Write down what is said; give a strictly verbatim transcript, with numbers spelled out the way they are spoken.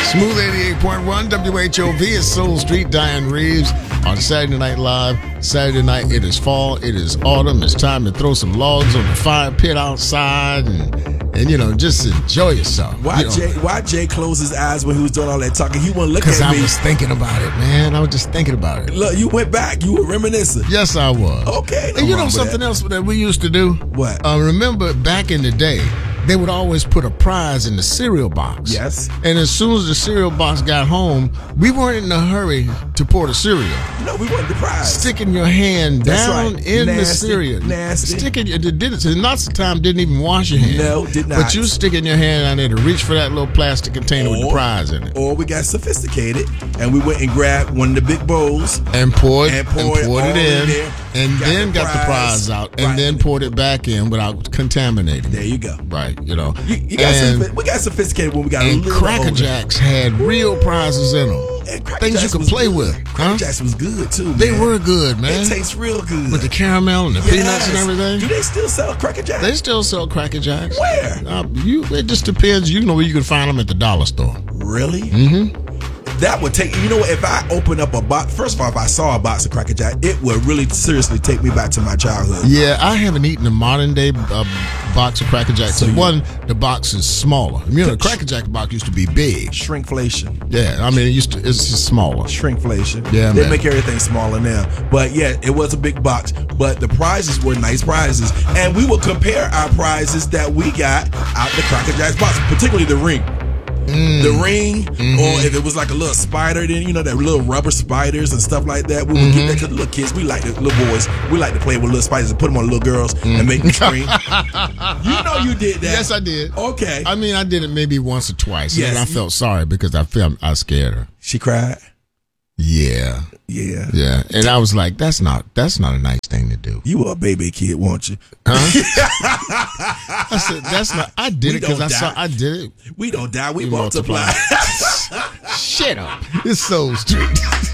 Smooth eighty-eight point one W H O V is Soul Street. Diane Reeves on Saturday Night Live. Saturday night, it is fall, it is autumn. It's time to throw some logs on the fire pit outside and, and you know, just enjoy yourself. Why you know? Jay? Why Jay closed his eyes when he was doing all that talking? He wouldn't look at Because I me. was thinking about it, man. I was just thinking about it. Look, you went back. You were reminiscing. Yes, I was. Okay. And you know wrong with something that. else that we used to do? What? Uh, remember back in the day, they would always put a prize in the cereal box. Yes. And as soon as the cereal box got home, we weren't in a hurry to pour the cereal. No, we weren't surprised. Sticking your hand That's down right. in the Nasty, cereal. nasty. Sticking your, didn't, and lots of time didn't even wash your hand. No, did not. But you sticking your hand down there to reach for that little plastic container with the prize in it. Or we got sophisticated and we went and grabbed one of the big bowls And poured, and and poured, poured all it in, in there, and got then the got the prize, prize out, and right. then poured it back in without contaminating There it. you go. Right, you know. You, you got and, sophi- we got sophisticated when we got a and little Cracker older. Jacks had real prizes in them. And Cracker Things you Jacks could was play good. with. Cracker Huh? Jacks was good too. They man. were good, man. It tastes real good. With the caramel and the Yes. peanuts and everything. Do they still sell Cracker Jacks? They still sell Cracker Jacks. Where? Uh, you, it just depends. You know where you can find them at the dollar store. Really? Mm-hmm. That would take, you know what, if I open up a box, first of all, if I saw a box of Cracker Jack, it would really seriously take me back to my childhood. Yeah, I haven't eaten a modern day uh, box of Cracker Jacks. So So you- one, the box is smaller. You know, the Cracker Jack box used to be big. Shrinkflation. Yeah, I mean, it used to, it's just smaller. Shrinkflation. Yeah, They man. make everything smaller now. But yeah, it was a big box, but the prizes were nice prizes. And we would compare our prizes that we got out the Cracker Jack's box, particularly the ring. Mm. The ring, Mm-hmm. or if it was like a little spider, then you know that little rubber spiders and stuff like that. We would Mm-hmm. get that because little kids, we like the little boys, we like to play with little spiders and put them on little girls and make them scream. You know you did that. Mm. Yes, I did. Okay. I mean, I did it maybe once or twice. Yes. And I felt sorry because I felt I scared her. She cried. Yeah. Yeah. Yeah. And I was like, that's not that's not a nice thing to do. You were a baby kid, weren't you? Huh? I said, that's not I did We it because don't I saw die. I did it. We don't die, we, We multiply. multiply. Shut up. It's Soul Street.